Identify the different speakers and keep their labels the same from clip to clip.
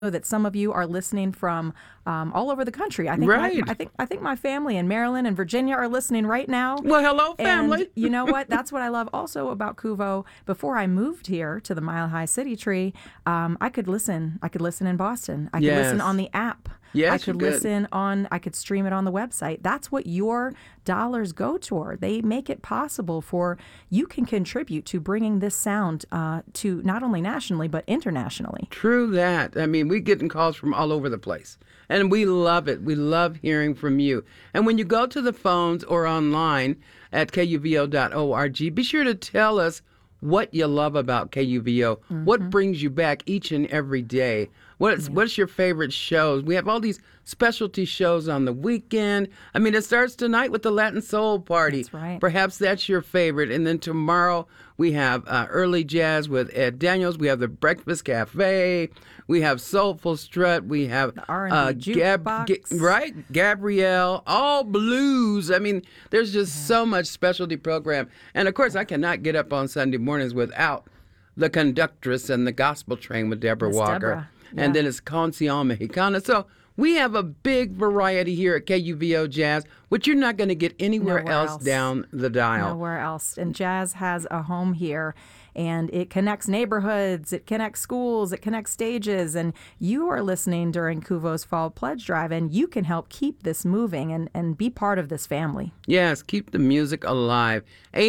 Speaker 1: that some of you are listening from all over the country. I think
Speaker 2: Right.
Speaker 1: I think my family in Maryland and Virginia are listening right now.
Speaker 2: Well, hello, family.
Speaker 1: And you know what? That's what I love also about Kuvo. Before I moved here to the Mile High City Tree, I could listen. I could listen in Boston. I could listen
Speaker 2: Yes.
Speaker 1: on the app.
Speaker 2: Yes,
Speaker 1: I
Speaker 2: you
Speaker 1: could
Speaker 2: could.
Speaker 1: listen on. I could stream it on the website. That's what your dollars go toward. They make it possible for you can contribute to bringing this sound to not only nationally but internationally.
Speaker 2: True that. I mean, we're getting calls from all over the place. And we love it. We love hearing from you. And when you go to the phones or online at kuvo.org, be sure to tell us what you love about KUVO. What brings you back each and every day? What's your favorite shows? We have all these specialty shows on the weekend. I mean, it starts tonight with the Latin Soul Party.
Speaker 1: That's right.
Speaker 2: Perhaps that's your favorite. And then tomorrow we have early jazz with Ed Daniels. We have the Breakfast Cafe. We have Soulful Strut. We have
Speaker 1: The R&B jukebox.
Speaker 2: right, Gabrielle. All blues. I mean, there's just so much specialty program. And of course, I cannot get up on Sunday mornings without the Conductress and the Gospel Train with Deborah
Speaker 1: Miss
Speaker 2: Walker.
Speaker 1: Deborah,
Speaker 2: And
Speaker 1: yeah.
Speaker 2: then it's Concierge Mexicana. So we have a big variety here at KUVO Jazz, which you're not going to get anywhere
Speaker 1: Nowhere
Speaker 2: else
Speaker 1: else.
Speaker 2: down the dial.
Speaker 1: Nowhere else. And jazz has a home here, and it connects neighborhoods, it connects schools, it connects stages. And you are listening during Kuvo's Fall Pledge Drive, and you can help keep this moving and be part of this family.
Speaker 2: Yes, keep the music alive.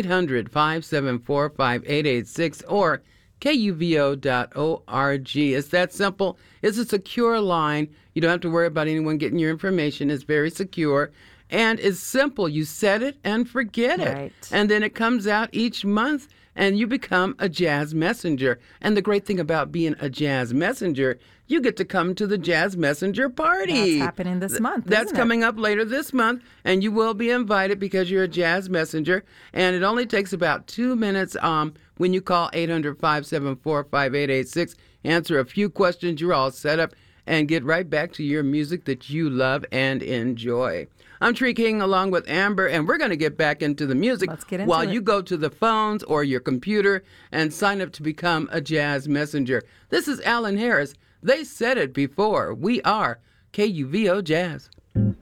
Speaker 2: 800-574-5886 or kuvo.org. It's that simple. It's a secure line. You don't have to worry about anyone getting your information. It's very secure. And it's simple. You set it and forget it.
Speaker 1: Right.
Speaker 2: And then it comes out each month and you become a jazz messenger. And the great thing about being a jazz messenger, you get to come to the Jazz Messenger Party.
Speaker 1: That's happening this month,
Speaker 2: That's
Speaker 1: isn't it?
Speaker 2: coming up later this month, and you will be invited because you're a jazz messenger. And it only takes about 2 minutes when you call 800-574-5886, answer a few questions, you're all set up, and get right back to your music that you love and enjoy. I'm Tree King along with Amber, and we're going to get back into the music
Speaker 1: Let's get into
Speaker 2: while
Speaker 1: it.
Speaker 2: you go to the phones or your computer and sign up to become a jazz messenger. This is Alan Harris. They said it before. We are KUVO Jazz.